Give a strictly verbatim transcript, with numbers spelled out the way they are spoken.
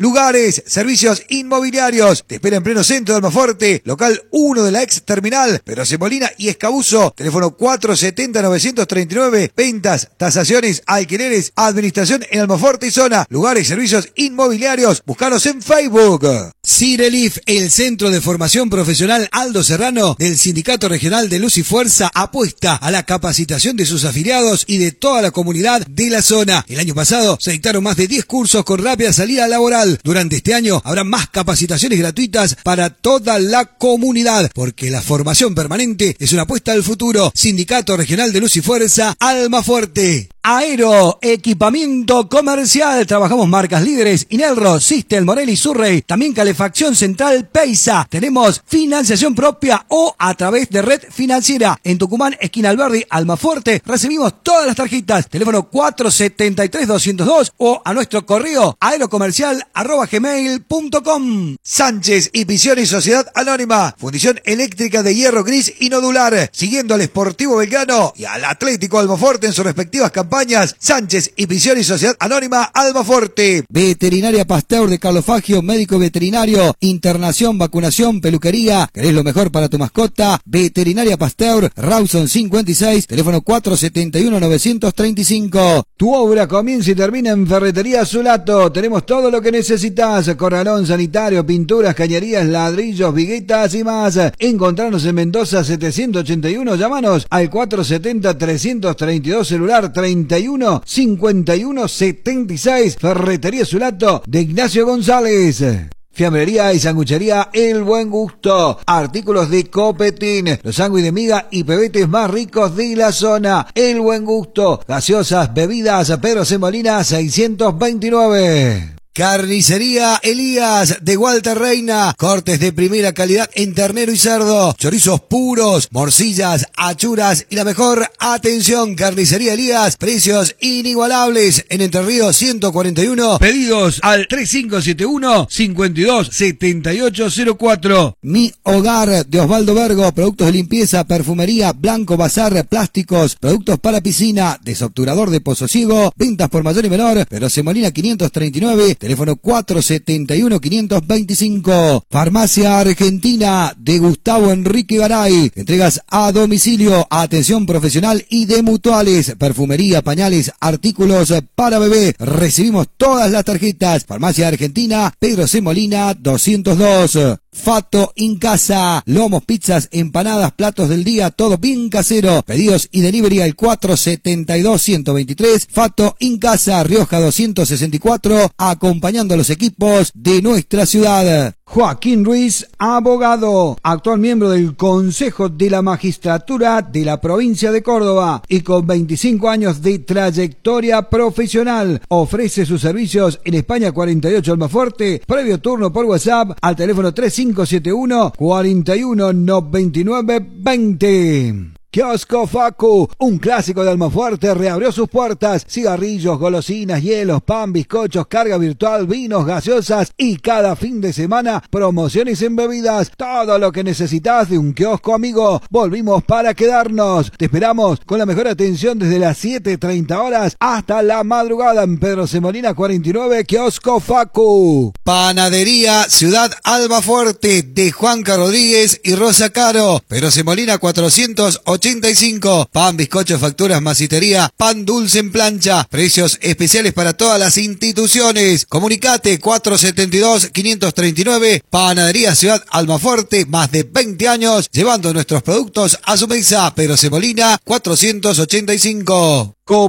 Lugares, servicios inmobiliarios. Te espera en pleno centro de Almafuerte, local uno de la ex terminal, Perose Molina y Escabuzo. Teléfono cuatro setenta, novecientos treinta y nueve. Ventas, tasaciones, alquileres, administración en Almafuerte y zona. Lugares, servicios inmobiliarios. Búscanos en Facebook. Cirelif, el Centro de Formación Profesional Aldo Serrano del Sindicato Regional de Luz y Fuerza, apuesta a la capacitación de sus afiliados y de toda la comunidad de la zona. El año pasado se dictaron más de diez cursos con rápida salida laboral. Durante este año habrá más capacitaciones gratuitas para toda la comunidad, porque la formación permanente es una apuesta al futuro. Sindicato Regional de Luz y Fuerza, Almafuerte. Aero, equipamiento comercial. Trabajamos marcas líderes, Inelro, Sistel, Morelli, Surrey. También calefacción central, Peisa. Tenemos financiación propia o a través de red financiera. En Tucumán, esquina Alberdi, Almafuerte, recibimos todas las tarjetas. Teléfono cuatro setenta y tres, doscientos dos o a nuestro correo aerocomercial arroba gmail punto com. Sánchez y Pisión y Sociedad Anónima. Fundición eléctrica de hierro gris y nodular. Siguiendo al Sportivo Belgrano y al Atlético Almafuerte en sus respectivas campañas. Sánchez y Pisión y Sociedad Anónima, Almafuerte. Veterinaria Pasteur de Carlos Fagio, médico veterinario, internación, vacunación, peluquería. ¿Querés lo mejor para tu mascota? Veterinaria Pasteur, Rawson cincuenta y seis, teléfono cuatro setenta y uno, novecientos treinta y cinco. Tu obra comienza y termina en Ferretería Zulato. Tenemos todo lo que necesitas: corralón sanitario, pinturas, cañerías, ladrillos, viguetas y más. Encontrarnos en Mendoza setecientos ochenta y uno. Llámanos al cuatro setenta, trescientos treinta y dos, celular treinta y uno, cincuenta y uno, setenta y seis. Ferretería Zulato de Ignacio González. Fiambrería y sanguchería El Buen Gusto. Artículos de Copetín, los sándwiches de miga y pebetes más ricos de la zona. El Buen Gusto. Gaseosas, bebidas, Perose Molina seiscientos veintinueve. Carnicería Elías de Walter Reina. Cortes de primera calidad en ternero y cerdo. Chorizos puros, morcillas, achuras y la mejor atención. Carnicería Elías. Precios inigualables en Entre Ríos ciento cuarenta y uno. Pedidos al tres cinco siete uno, cinco dos, siete ocho cero cuatro. Mi Hogar de Osvaldo Vergo. Productos de limpieza, perfumería, blanco, bazar, plásticos, productos para piscina, desobturador de pozo ciego. Ventas por mayor y menor. Perose Molina quinientos treinta y nueve. Teléfono cuatro setenta y uno, quinientos veinticinco. Farmacia Argentina de Gustavo Enrique Garay. Entregas a domicilio, atención profesional y de mutuales. Perfumería, pañales, artículos para bebé. Recibimos todas las tarjetas. Farmacia Argentina, Pedro C. Molina doscientos dos. Fato in Casa, lomos, pizzas, empanadas, platos del día, todo bien casero. Pedidos y delivery al cuatro setenta y dos, ciento veintitrés. Fato in Casa, Rioja doscientos sesenta y cuatro, acompañando a los equipos de nuestra ciudad. Joaquín Ruiz, abogado, actual miembro del Consejo de la Magistratura de la provincia de Córdoba y con veinticinco años de trayectoria profesional. Ofrece sus servicios en España cuarenta y ocho Almafuerte, previo turno por WhatsApp al teléfono tres cinco siete uno, cuarenta y uno, noventa y nueve, veinte. Kiosco Facu, un clásico de Almafuerte, reabrió sus puertas. Cigarrillos, golosinas, hielos, pan, bizcochos, carga virtual, vinos, gaseosas y cada fin de semana promociones en bebidas. Todo lo que necesitas de un kiosco amigo. Volvimos para quedarnos. Te esperamos con la mejor atención desde las siete treinta horas hasta la madrugada en Perose Molina cuarenta y nueve, Kiosco Facu. Panadería Ciudad Almafuerte de Juanca Rodríguez y Rosa Caro. Perose Molina cuatrocientos ochenta y cinco. Pan, bizcocho, facturas, masitería, pan dulce en plancha. Precios especiales para todas las instituciones. Comunicate cuatro setenta y dos, quinientos treinta y nueve. Panadería Ciudad Almafuerte, más de veinte años llevando nuestros productos a su mesa. Perose Molina cuatrocientos ochenta y cinco.